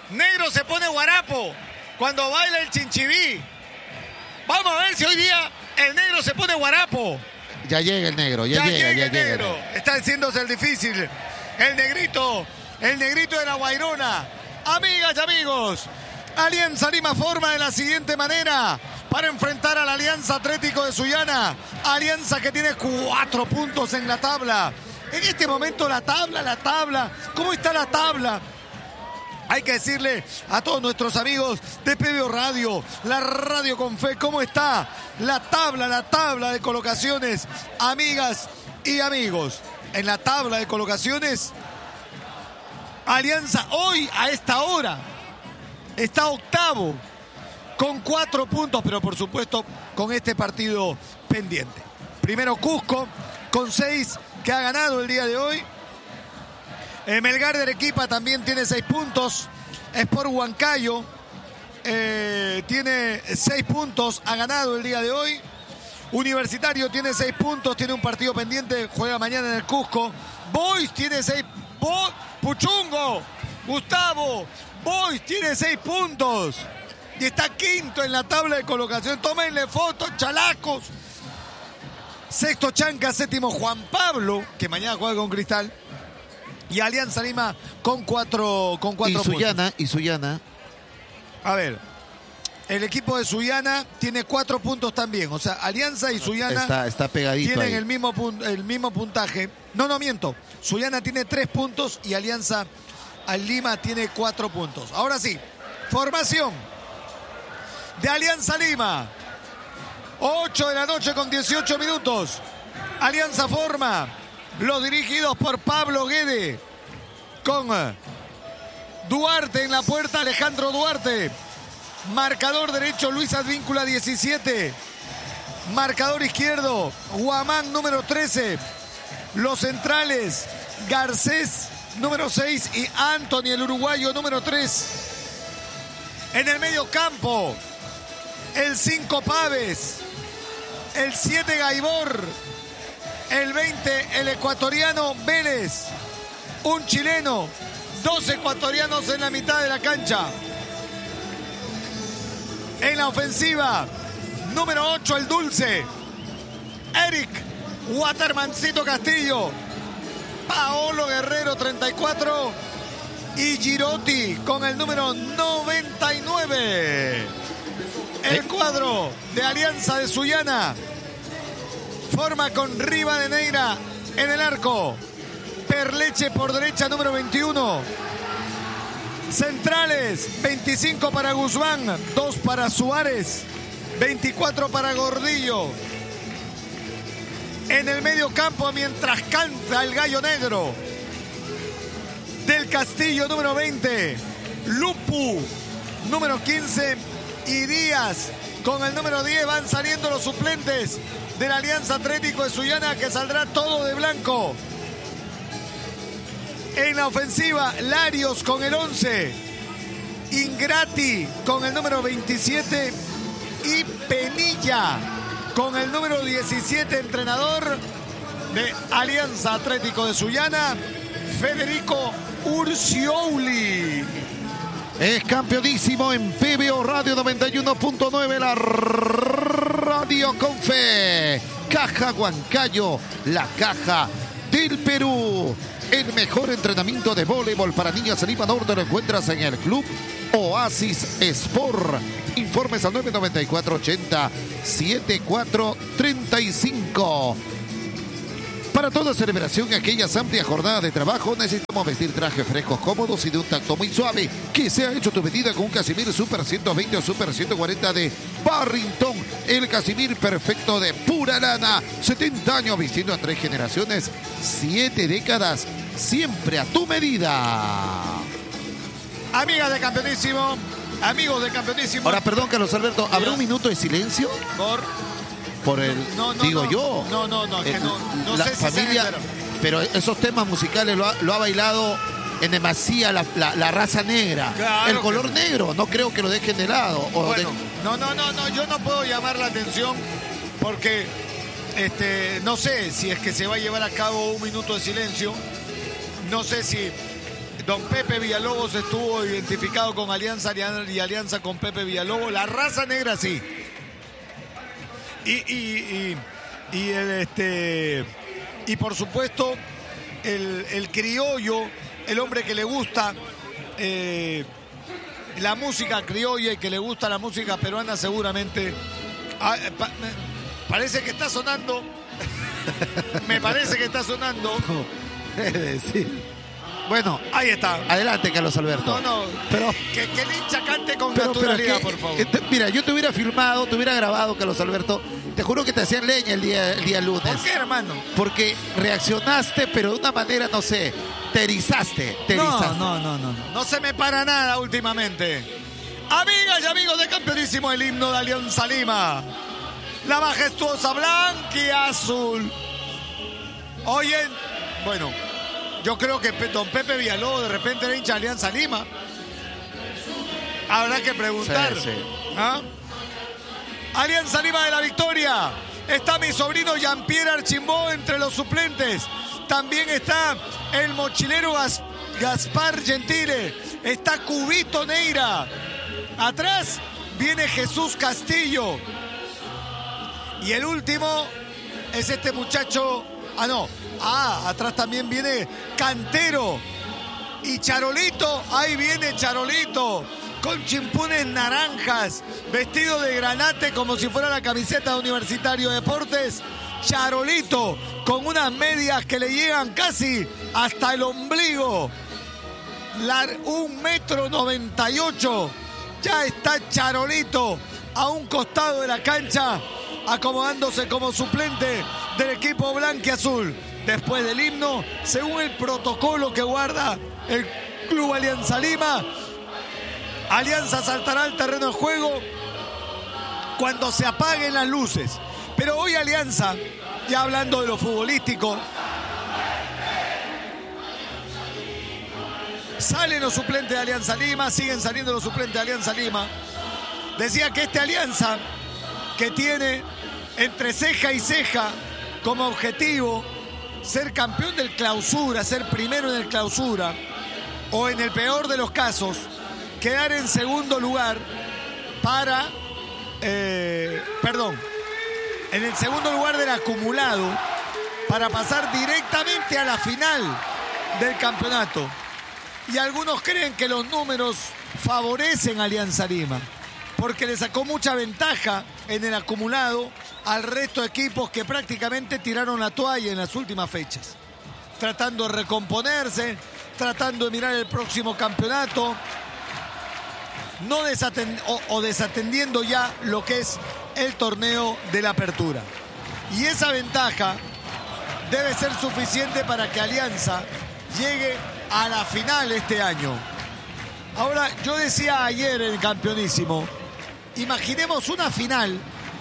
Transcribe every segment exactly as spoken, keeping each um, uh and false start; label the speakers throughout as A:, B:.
A: Negro se pone guarapo cuando baila el chinchibí. Vamos a ver si hoy día el negro se pone guarapo.
B: Ya llega el negro, ya,
A: ya
B: llega,
A: llega
B: ya
A: el
B: llega.
A: negro. Está haciéndose el difícil. El negrito, el negrito de la Guairona. Amigas y amigos, Alianza Lima forma de la siguiente manera para enfrentar a la Alianza Atlético de Sullana. Alianza que tiene cuatro puntos en la tabla. En este momento la tabla, la tabla. ¿Cómo está la tabla? Hay que decirle a todos nuestros amigos de P B O Radio, la radio con fe, ¿cómo está la tabla, la tabla de colocaciones? Amigas y amigos, en la tabla de colocaciones, Alianza hoy a esta hora está octavo con cuatro puntos, pero por supuesto con este partido pendiente. Primero Cusco con seis que ha ganado el día de hoy. Eh, Melgar de Arequipa también tiene seis puntos. Sport Huancayo eh, tiene seis puntos, ha ganado el día de hoy. Universitario tiene seis puntos, tiene un partido pendiente, juega mañana en el Cusco. Boys tiene seis. Bo Puchungo, Gustavo, Boys tiene seis puntos. Y está quinto en la tabla de colocación. Tómenle fotos, chalacos. Sexto Chanca, séptimo Juan Pablo, que mañana juega con Cristal. Y Alianza Lima con cuatro, con cuatro
B: y Sullana,
A: puntos.
B: Y Sullana.
A: A ver, el equipo de Sullana tiene cuatro puntos también. O sea, Alianza y Sullana
B: está, está pegadito
A: tienen
B: ahí.
A: el mismo, el mismo puntaje. No, no miento. Sullana tiene tres puntos y Alianza al Lima tiene cuatro puntos. Ahora sí, formación de Alianza Lima. ocho de la noche con dieciocho minutos. Alianza forma. Los dirigidos por Pablo Guede, con Duarte en la puerta, Alejandro Duarte. Marcador derecho, Luis Advíncula, diecisiete. Marcador izquierdo, Guamán, número trece. Los centrales, Garcés, número seis, y Anthony, el uruguayo, número tres. En el medio campo, el cinco Paves, el siete Gaibor, el veinte, el ecuatoriano Vélez, un chileno, dos ecuatorianos en la mitad de la cancha. En la ofensiva, número ocho, el Dulce, Eric Watermancito Castillo, Paolo Guerrero, treinta y cuatro, y Girotti con el número noventa y nueve. El cuadro de Alianza de Sullana forma con Rivadeneira en el arco, Perleche por derecha, número veintiuno. Centrales, veinticinco para Guzmán, dos para Suárez, veinticuatro para Gordillo. En el medio campo, mientras canta el gallo negro, Del Castillo, número veinte, Lupu, número quince, y Díaz con el número diez. Van saliendo los suplentes de la Alianza Atlético de Sullana, que saldrá todo de blanco. En la ofensiva, Larios con el once, Ingrati con el número veintisiete y Penilla con el número diecisiete, entrenador de Alianza Atlético de Sullana, Federico Urciouli.
B: Es campeonísimo en P B O Radio noventa y uno punto nueve, la radio con fe. Caja Huancayo, la caja del Perú. El mejor entrenamiento de voleibol para niñas en Lima Norte lo encuentras en el Club Oasis Sport. Informes al nueve nueve cuatro, ochenta, setenta y cuatro, treinta y cinco. Para toda celebración y aquellas amplias jornadas de trabajo, necesitamos vestir trajes frescos, cómodos y de un tacto muy suave. Que sea hecho tu medida con un Casimir Super ciento veinte o Super ciento cuarenta de Barrington. El Casimir perfecto de pura lana. setenta años vistiendo a tres generaciones, siete décadas, siempre a tu medida.
A: Amigas de Campeonísimo, amigos de Campeonísimo.
B: Ahora, perdón, Carlos Alberto, ¿habrá un minuto de silencio?
A: Por...
B: Por el,
A: no, no,
B: digo
A: no,
B: yo.
A: No, no, no, es que
B: el,
A: no, no
B: la
A: sé si
B: familia,
A: se
B: pero esos temas musicales lo ha, lo ha bailado en demasía la, la, la raza negra.
A: Claro,
B: el color
A: que...
B: negro, no creo que lo dejen de lado. O
A: bueno,
B: de...
A: no, no, no, no, yo no puedo llamar la atención porque este, no sé si es que se va a llevar a cabo un minuto de silencio. No sé si don Pepe Villalobos estuvo identificado con Alianza y Alianza con Pepe Villalobos. La raza negra sí. Y, y, y, y el este y por supuesto el, el criollo, el hombre que le gusta eh, la música criolla y que le gusta la música peruana seguramente. Ah, pa, parece que está sonando. Me parece que está sonando.
B: Sí. Bueno,
A: ahí está.
B: Adelante, Carlos Alberto.
A: No, no.
B: Pero,
A: que, que el hincha cante con
B: pero,
A: naturalidad,
B: pero que,
A: por favor.
B: Eh, mira, yo te hubiera filmado, te hubiera grabado, Carlos Alberto. Te juro que te hacían leña el día, el día lunes.
A: ¿Por qué, hermano?
B: Porque reaccionaste, pero de una manera, no sé, te erizaste. Te erizaste.
A: No, no, no, no, no. No se me para nada últimamente. Amigas y amigos de Campeonísimo, el himno de Alianza Lima. La majestuosa blanquiazul. Oye, bueno, yo creo que don Pepe Villalobos de repente era hincha de Alianza Lima. Habrá que preguntar.
B: Sí, sí.
A: ¿Ah? Alianza Lima de la Victoria. Está mi sobrino Jean-Pierre Archimbó entre los suplentes. También está el mochilero Gas- Gaspar Gentile. Está Cubito Neira. Atrás viene Jesús Castillo. Y el último es este muchacho. Ah, no. Ah, atrás también viene Cantero. Y Charolito. Ahí viene Charolito. Con chimpunes naranjas. Vestido de granate como si fuera la camiseta de Universitario de Deportes. Charolito. Con unas medias que le llegan casi hasta el ombligo. La, un metro noventa y ocho. Ya está Charolito a un costado de la cancha, acomodándose como suplente del equipo blanquiazul. Después del himno, según el protocolo que guarda el Club Alianza Lima, Alianza saltará al terreno de juego cuando se apaguen las luces. Pero hoy Alianza, ya hablando de lo futbolístico, salen los suplentes de Alianza Lima, siguen saliendo los suplentes de Alianza Lima. Decía que este Alianza, que tiene entre ceja y ceja como objetivo ser campeón del Clausura, ser primero en el Clausura, o en el peor de los casos, quedar en segundo lugar para, eh, perdón, en el segundo lugar del acumulado para pasar directamente a la final del campeonato. Y algunos creen que los números favorecen a Alianza Lima, porque le sacó mucha ventaja en el acumulado al resto de equipos que prácticamente tiraron la toalla en las últimas fechas, tratando de recomponerse, tratando de mirar el próximo campeonato, no desatend- o, o desatendiendo ya lo que es el torneo de la apertura. Y esa ventaja debe ser suficiente para que Alianza llegue a la final este año. Ahora, yo decía ayer en el Campeonísimo, imaginemos una final,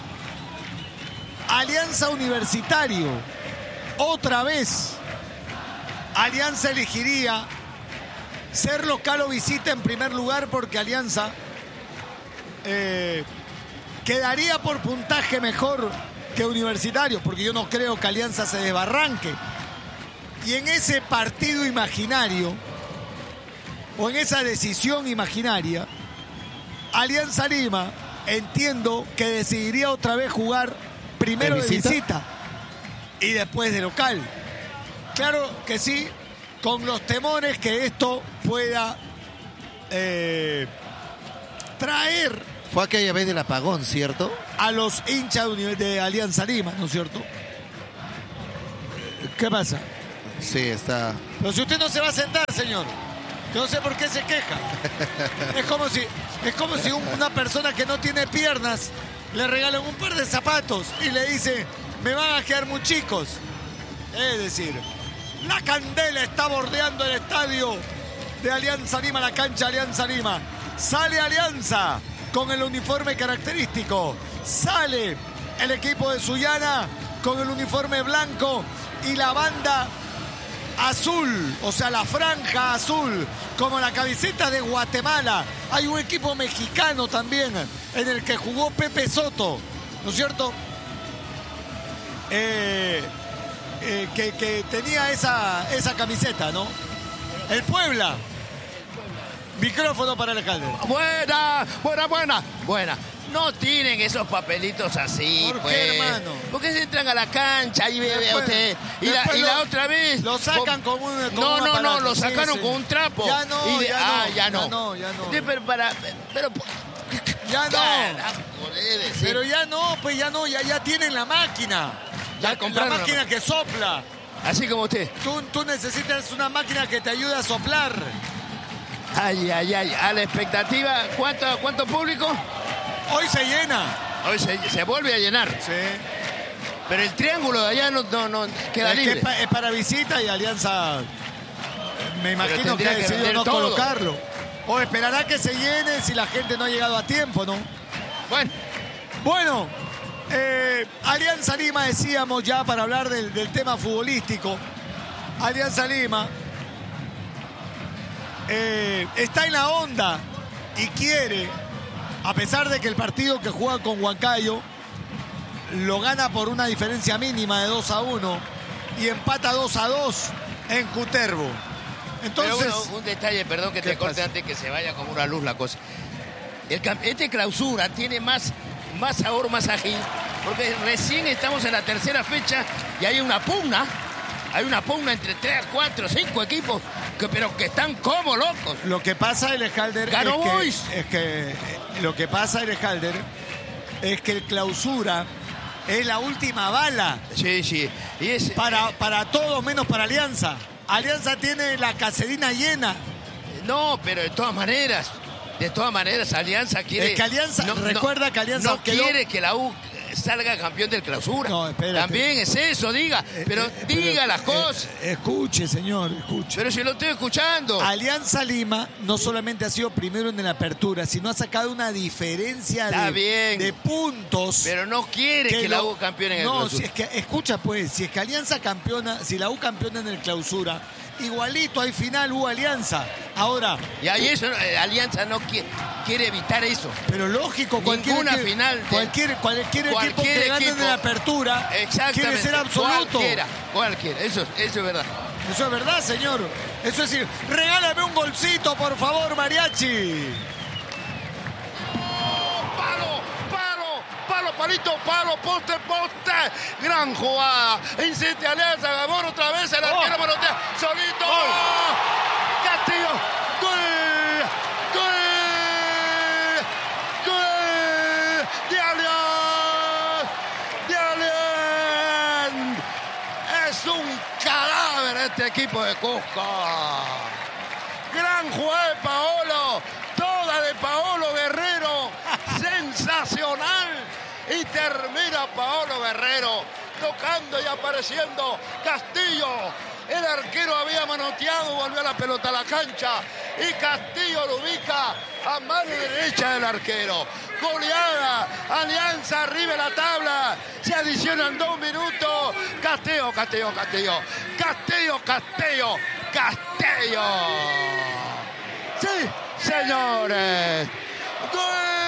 A: Alianza Universitario, otra vez. Alianza elegiría ser local o visita en primer lugar porque Alianza eh, quedaría por puntaje mejor que Universitario, porque yo no creo que Alianza se desbarranque. Y en ese partido imaginario, o en esa decisión imaginaria, Alianza Lima, entiendo que decidiría otra vez jugar primero
B: ¿De
A: de
B: visita?
A: visita y después de local. Claro que sí, con los temores que esto pueda eh, traer
B: Fue aquella vez del apagón, ¿cierto?
A: a los hinchas de, de Alianza Lima, ¿no es cierto? ¿Qué pasa?
B: Sí, está.
A: Pero si usted no se va a sentar, señor, yo no sé por qué se queja. Es como si, es como si un- una persona que no tiene piernas le regalan un par de zapatos y le dice, me van a quedar muy chicos. Es decir, la candela está bordeando el estadio de Alianza Lima, la cancha de Alianza Lima. Sale Alianza con el uniforme característico. Sale el equipo de Sullana con el uniforme blanco y la banda azul, o sea, la franja azul, como la camiseta de Guatemala. Hay un equipo mexicano también en el que jugó Pepe Soto, ¿no es cierto? Eh, eh, que, que tenía esa, esa camiseta, ¿no? El Puebla, Micrófono para Alejandro.
C: Buena, buena, buena, buena. No tiren esos papelitos así,
A: ¿Por
C: pues.
A: qué, hermano?
C: Porque se entran a la cancha y ve
A: Después-
C: usted. Y, la,
A: después
C: y
A: lo-
C: la otra vez.
A: lo sacan con un- con
C: No,
A: un
C: no, no,
A: aparato.
C: lo
A: Sí,
C: sacaron
A: sí.
C: con un trapo.
A: Ya no,
C: Y de-
A: ya
C: ah,
A: no,
C: ya no.
A: ya no, ya no.
C: Sí, pero para. Pero.
A: Ya no.
C: Carajo, debe decir.
A: Pero ya no, pues ya no, ya, ya tienen la máquina.
C: Ya
A: La,
C: compraron
A: la
C: la
A: máquina que sopla.
C: Así como usted.
A: Tú, tú necesitas una máquina que te ayude a soplar.
C: Ay, ay, ay. A la expectativa. ¿Cuánto, cuánto público?
A: Hoy se llena.
C: Hoy se, se vuelve a llenar.
A: Sí.
C: Pero el triángulo de allá no, no, no queda
A: Es, que
C: libre.
A: es, pa- es para visita y Alianza, me imagino que
C: tendría
A: ha
C: que
A: decidido
C: vender
A: no
C: todo.
A: colocarlo. O esperará que se llene si la gente no ha llegado a tiempo, ¿no?
C: Bueno,
A: Bueno, eh, Alianza Lima, decíamos ya para hablar del, del tema futbolístico. Alianza Lima eh, está en la onda y quiere, a pesar de que el partido que juega con Huancayo lo gana por una diferencia mínima de dos a uno y empata dos a dos en Cutervo. Entonces,
C: pero bueno, un detalle, perdón que
A: ¿Qué
C: te corte
A: pasa?
C: antes que se vaya como una luz la cosa. El, cam- este clausura tiene más, más sabor, más ágil, porque recién estamos en la tercera fecha y hay una pugna, hay una pugna entre tres, cuatro, cinco equipos, que, pero que están como locos.
A: lo que pasa, Elejalder,
C: Ganó
A: es
C: Boys.
A: que, es que eh, lo que pasa, Elejalder, es que el clausura es la última bala
C: Sí, sí. Y es,
A: para, para todos menos para Alianza. Alianza tiene la caserina llena.
C: No, pero de todas maneras, de todas maneras, Alianza quiere.
A: Es que Alianza- recuerda que Alianza
C: no
A: quedó-
C: quiere que la U salga campeón del clausura.
A: No, espérate.
C: También es eso, diga, pero
A: Eh, eh,
C: diga
A: pero,
C: las
A: eh,
C: cosas.
A: escuche, señor, escuche.
C: Pero si lo estoy escuchando.
A: Alianza Lima no solamente ha sido primero en la apertura, sino ha sacado una diferencia
C: Está
A: de,
C: bien.
A: de puntos.
C: Pero no quiere que, la
A: lo-
C: U campeone en el
A: No,
C: clausura.
A: si es que, escucha pues, si es que Alianza campeona, si la U campeona en el clausura, igualito hay final U Alianza. Ahora,
C: Y ahí eso, eh, Alianza no quiere, quiere evitar eso.
A: pero lógico, cualquier,
C: Ninguna
A: equipo-
C: final de-
A: cualquier, cualquier, equipo
C: cualquier
A: que gane en
C: equipo.
A: la apertura
C: Exactamente.
A: quiere ser absoluto.
C: Cualquiera, cualquiera. Eso, eso es verdad.
A: Eso es verdad, señor. Eso es decir, regálame un golcito, por favor, Mariachi.
C: Palo, palo, palo, palito, palo, poste, poste. Gran jugada. Insiste Alianza, Gabón otra vez. El arquero manotea. Solito. Castillo. Gol. Gol. Gol. De Alianza. De Alianza. Es un cadáver este equipo de Cusco. Gran jugada de Paolo, toda de Paolo Guerrero, sensacional. Y termina Paolo Guerrero tocando y apareciendo Castillo. El arquero había manoteado, volvió la pelota a la cancha y Castillo lo ubica a mano derecha del arquero. Goleada, Alianza arriba en la tabla, se adicionan dos minutos. Castillo, Castillo, Castillo, Castillo, Castillo, Castillo. Sí, señores. ¡Gol!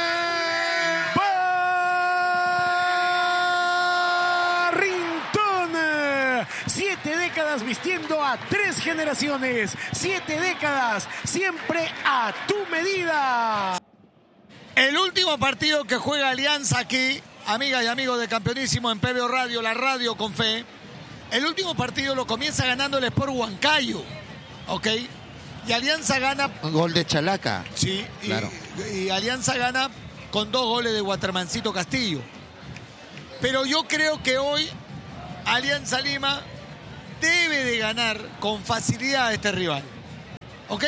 D: Barrington. Siete décadas vistiendo a tres generaciones. Siete décadas siempre a tu medida.
A: El último partido que juega Alianza aquí, amigas y amigos de Campeonísimo en P B O Radio, la radio con fe. El último partido lo comienza ganando el Sport Huancayo, ¿ok? Y Alianza gana,
B: Gol de Chalaca.
A: sí, y,
B: Claro.
A: y Alianza gana con dos goles de Watermancito Castillo. Pero yo creo que hoy Alianza Lima debe de ganar con facilidad a este rival, ¿ok?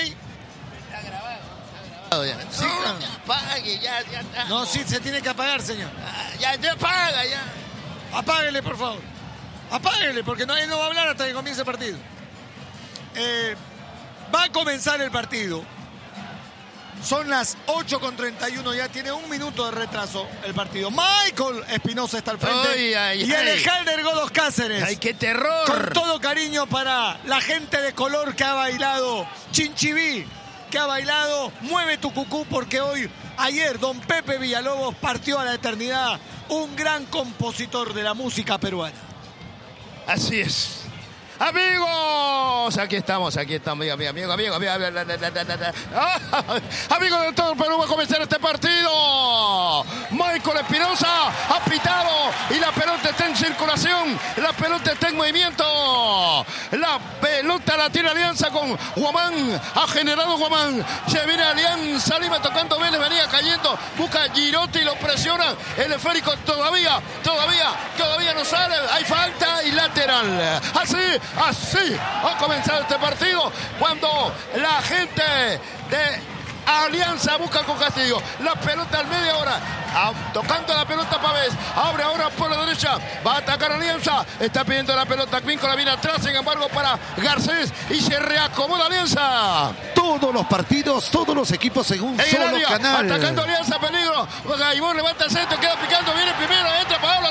A: Sí,
C: No,
A: claro.
C: ya apague, ya, ya está.
A: No, sí, se tiene que apagar, señor.
C: Ah, Ya, ya apaga, ya.
A: Apáguele, por favor. Apáguele, porque no, él no va a hablar hasta que comience el partido. Eh, va a comenzar el partido. Son las ocho con treinta y uno, ya tiene un minuto de retraso el partido. Michael Espinosa está al frente.
C: Ay, ay,
A: y
C: ay.
A: Alejandro Godos Cáceres.
C: ¡Ay, qué terror!
A: Con todo cariño para la gente de color que ha bailado Chinchiví, que ha bailado Mueve tu Cucú, porque hoy, ayer, don Pepe Villalobos partió a la eternidad, un gran compositor de la música peruana.
C: Así es. amigos. Aquí estamos, aquí estamos, amigo, amigo, amigo, amigo, amigo, amigos de todo el Perú, va a comenzar este partido. Michael Espinosa ha pitado y la pelota está en circulación, la pelota está en movimiento. La pelota la tiene Alianza con Guamán, ha generado Guamán, se viene Alianza Lima tocando Vélez, venía cayendo, busca Girotti, lo presiona, el esférico todavía, todavía, todavía no sale, hay falta y lateral. Así, así ha comenzado este partido cuando la gente de Alianza busca con Castillo, la pelota al media hora, ah, tocando la pelota Pavés, abre ahora por la derecha, va a atacar Alianza, está pidiendo la pelota Cuíncola, viene atrás, sin embargo para Garcés y se reacomoda Alianza.
B: Todos los partidos, todos los equipos en un
C: en
B: solo
C: área,
B: canal.
C: Atacando Alianza, peligro, Gaibón levanta el centro, queda picando, viene primero, entra Pablo,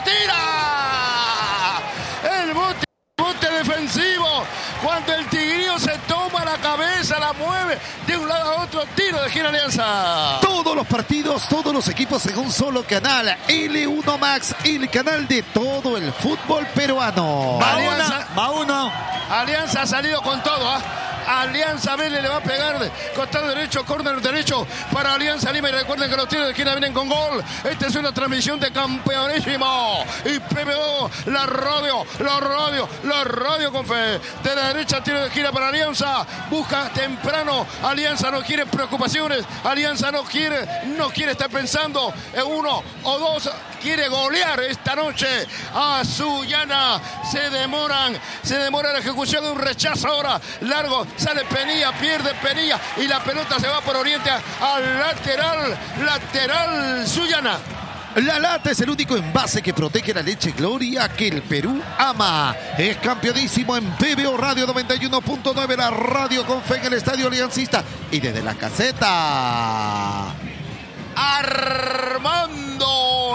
C: tira. El bote, bote defensivo, cuando el Tigrillo se toma la cabeza, la mueve de un lado a otro, tiro de Gira Alianza.
B: Todos los partidos, todos los equipos en un solo canal. L uno Max, el canal de todo el fútbol peruano.
C: Alianza,
A: Va uno.
C: Alianza ha salido con todo, ¿ah? ¿eh? Alianza Vélez le va a pegar de costado derecho, córner derecho para Alianza Lima. Y recuerden que los tiros de esquina vienen con gol. Esta es una transmisión de Campeonísimo. Y P B O, la radio, la radio, la radio con fe. De la derecha, tiro de esquina para Alianza. Busca temprano. Alianza no quiere preocupaciones. Alianza no quiere, no quiere estar pensando en uno o dos. Quiere golear esta noche a Sullana. Se demoran, se demora la ejecución de un rechazo ahora. Largo, sale Penilla, pierde Penilla y la pelota se va por Oriente al lateral, lateral Sullana.
B: La Lata es el único envase que protege la leche Gloria que el Perú ama. Es campeonísimo en P B O Radio noventa y uno punto nueve, la radio con fe en el Estadio Aliancista. Y desde la caseta,
C: Armando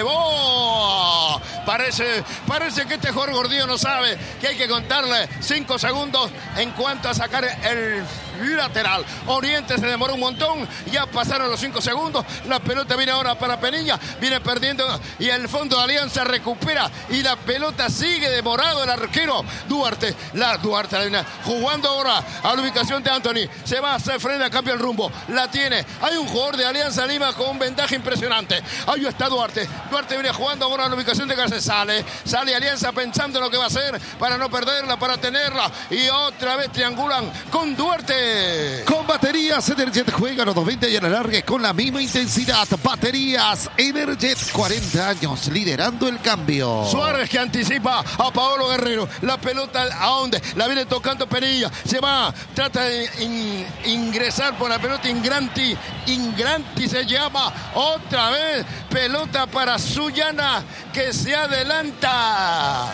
C: Levó. Parece, parece que este Jorge Gordillo no sabe que hay que contarle cinco segundos en cuanto a sacar el lateral. Oriente se demoró un montón, ya pasaron los cinco segundos, la pelota viene ahora para Penilla, viene perdiendo y el fondo de Alianza recupera y la pelota sigue demorado el arquero Duarte, la Duarte la viene jugando ahora a la ubicación de Anthony, se va, se frena, cambia el rumbo, la tiene, hay un jugador de Alianza Lima con un vendaje impresionante, ahí está Duarte, Duarte viene jugando ahora a la ubicación de Garcés, sale, sale Alianza pensando en lo que va a hacer para no perderla, para tenerla y otra vez triangulan con Duarte.
B: Con baterías Energet juega a los noventa y a la larga con la misma intensidad. Baterías Energet, cuarenta años liderando el cambio.
C: Suárez que anticipa a Paolo Guerrero. La pelota a dónde, la viene tocando Penilla. Se va, trata de in, ingresar por la pelota Ingranti. Ingranti se llama otra vez. Pelota para Sullana que se adelanta.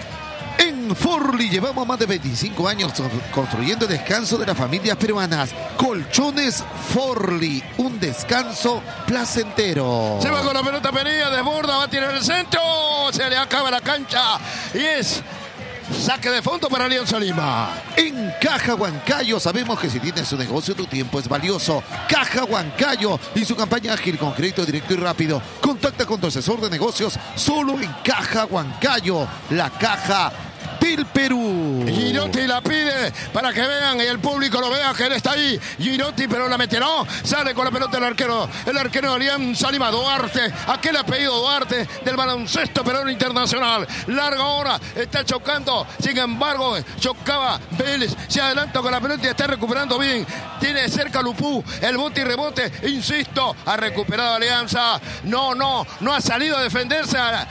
B: En Forli llevamos más de veinticinco años construyendo el descanso de las familias peruanas. Colchones Forli, un descanso placentero.
C: Se va con la pelota Penilla, desborda, va a tirar el centro, se le acaba la cancha y es saque de fondo para Alianza Lima.
B: En Caja Huancayo sabemos que si tienes un negocio tu tiempo es valioso. Caja Huancayo y su campaña ágil con crédito directo y rápido. Contacta con tu asesor de negocios solo en Caja Huancayo, la caja del Perú.
C: Girotti la pide para que vean y el público lo vea que él está ahí. Girotti, pero la mete, no. Sale con la pelota el arquero. El arquero de Alianza Lima, Duarte. Aquel apellido Duarte del baloncesto peruano internacional. Larga hora, está chocando. Sin embargo, chocaba Vélez. Se adelanta con la pelota y está recuperando bien. Tiene cerca Lupú. El bote y rebote. Insisto, ha recuperado Alianza. No, no, no ha salido a defenderse a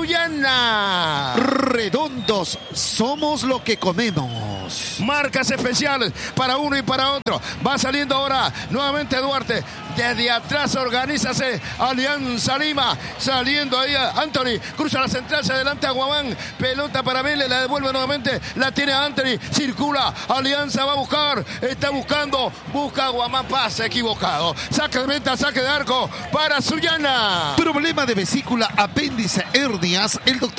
C: Sullana.
B: Redondos. Somos lo que comemos.
C: Marcas especiales para uno y para otro. Va saliendo ahora nuevamente Duarte. Desde atrás organízase Alianza Lima. Saliendo ahí Anthony. Cruza la central, se adelanta a Guamán. Pelota para Vélez, la devuelve nuevamente. La tiene Anthony. Circula. Alianza va a buscar. Está buscando. Busca a Guamán. Pase equivocado. Saque de meta, saque de arco para Sullana.
B: Problema de vesícula, apéndice, hernias. El doctor